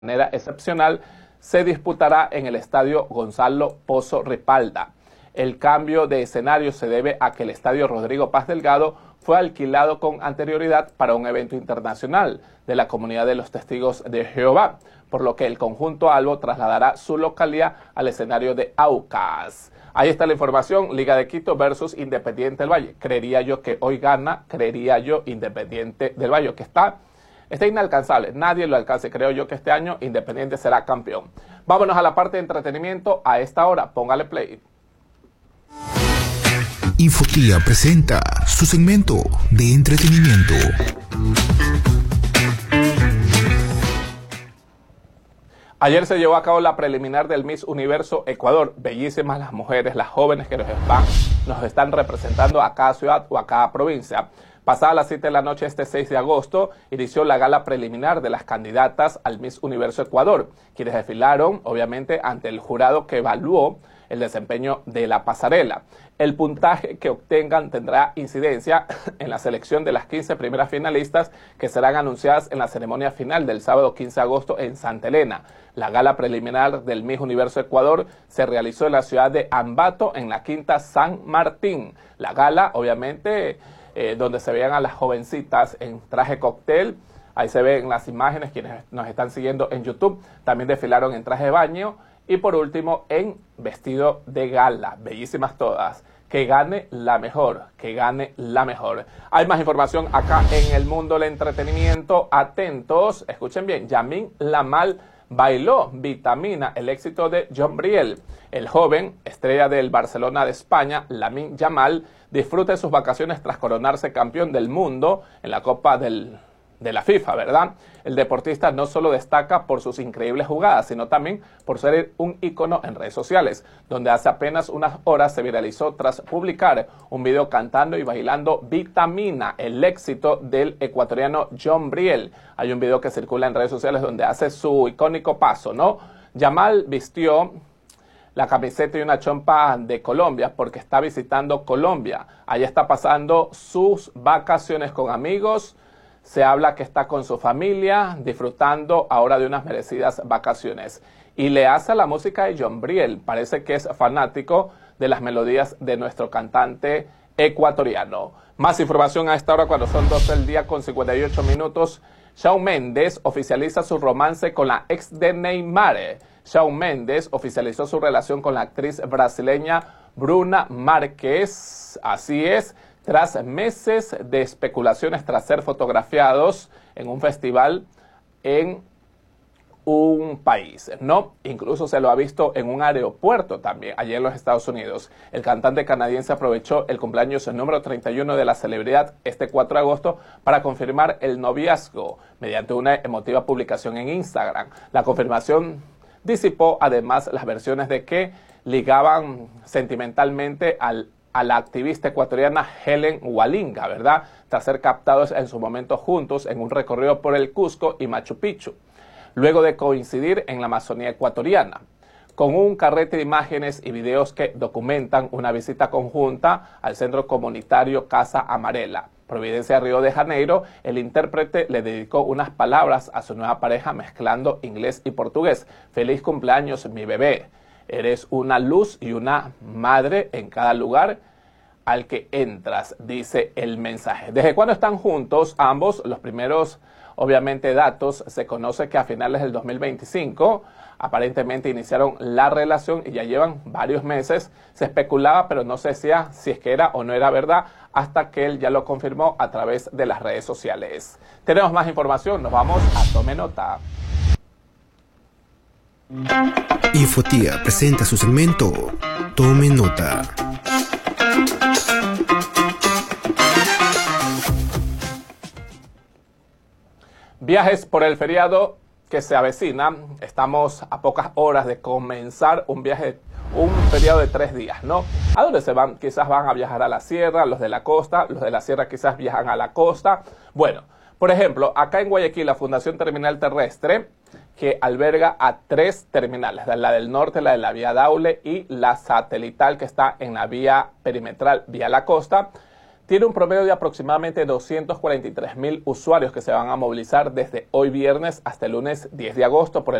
manera excepcional, se disputará en el estadio Gonzalo Pozo Ripalda. El cambio de escenario se debe a que el estadio Rodrigo Paz Delgado fue alquilado con anterioridad para un evento internacional de la comunidad de los testigos de Jehová, por lo que el conjunto albo trasladará su localidad al escenario de Aucas. Ahí está la información, Liga de Quito versus Independiente del Valle. Creería yo que hoy gana, creería yo Independiente del Valle, que está inalcanzable, nadie lo alcance. Creo yo que este año Independiente será campeón. Vámonos a la parte de entretenimiento a esta hora, póngale play. Infotía presenta su segmento de entretenimiento. Ayer se llevó a cabo la preliminar del Miss Universo Ecuador. Bellísimas las mujeres, las jóvenes que nos están representando a cada ciudad o a cada provincia. Pasada las 7 de la noche este 6 de agosto, inició la gala preliminar de las candidatas al Miss Universo Ecuador, quienes desfilaron, obviamente, ante el jurado que evaluó el desempeño de la pasarela. El puntaje que obtengan tendrá incidencia en la selección de las 15 primeras finalistas que serán anunciadas en la ceremonia final del sábado 15 de agosto en Santa Elena. La gala preliminar del Miss Universo Ecuador se realizó en la ciudad de Ambato, en la Quinta San Martín. La gala, obviamente, donde se veían a las jovencitas en traje cóctel. Ahí se ven las imágenes, quienes nos están siguiendo en YouTube. También desfilaron en traje de baño. Y por último, en vestido de gala. Bellísimas todas. Que gane la mejor, que gane la mejor. Hay más información acá en el mundo del entretenimiento. Atentos, escuchen bien. Yamin Lamal bailó Vitamina, el éxito de John Briel. El joven, estrella del Barcelona de España, Lamine Yamal, disfruta de sus vacaciones tras coronarse campeón del mundo en la Copa de la FIFA, ¿verdad? El deportista no solo destaca por sus increíbles jugadas, sino también por ser un ícono en redes sociales, donde hace apenas unas horas se viralizó tras publicar un video cantando y bailando Vitamina, el éxito del ecuatoriano John Briel. Hay un video que circula en redes sociales donde hace su icónico paso, ¿no? Yamal vistió la camiseta y una chompa de Colombia porque está visitando Colombia. Allá está pasando sus vacaciones con amigos. Se habla que está con su familia, disfrutando ahora de unas merecidas vacaciones. Y le hace la música de John Briel. Parece que es fanático de las melodías de nuestro cantante ecuatoriano. Más información a esta hora cuando son 12 del día con 58 minutos. Shawn Mendes oficializa su romance con la ex de Neymar. Shawn Mendes oficializó su relación con la actriz brasileña Bruna Márquez. Así es. Tras meses de especulaciones tras ser fotografiados en un festival en un país, ¿no? Incluso se lo ha visto en un aeropuerto también, allí en los Estados Unidos. El cantante canadiense aprovechó el cumpleaños número 31 de la celebridad este 4 de agosto para confirmar el noviazgo mediante una emotiva publicación en Instagram. La confirmación disipó además las versiones de que ligaban sentimentalmente a la activista ecuatoriana Helen Hualinga, ¿verdad? Tras ser captados en su momento juntos en un recorrido por el Cusco y Machu Picchu, luego de coincidir en la Amazonía ecuatoriana, con un carrete de imágenes y videos que documentan una visita conjunta al centro comunitario Casa Amarela, Providencia, Río de Janeiro. El intérprete le dedicó unas palabras a su nueva pareja mezclando inglés y portugués. Feliz cumpleaños, mi bebé. Eres una luz y una madre en cada lugar al que entras, dice el mensaje. ¿Desde cuándo están juntos ambos? Los primeros, obviamente, datos se conoce que a finales del 2025 aparentemente iniciaron la relación y ya llevan varios meses. Se especulaba, pero no se decía si es que era o no era verdad, hasta que él ya lo confirmó a través de las redes sociales. Tenemos más información, nos vamos a Tome Nota. Infotía presenta su segmento Tome Nota. Viajes por el feriado que se avecina. Estamos a pocas horas de comenzar un feriado de 3 días, ¿no? ¿A dónde se van? Quizás van a viajar a la sierra, los de la costa, los de la sierra quizás viajan a la costa. Bueno, por ejemplo, acá en Guayaquil, la Fundación Terminal Terrestre, que alberga a 3 terminales, la del norte, la de la vía Daule y la satelital que está en la vía perimetral, vía la costa, tiene un promedio de aproximadamente 243.000 usuarios que se van a movilizar desde hoy viernes hasta el lunes 10 de agosto por el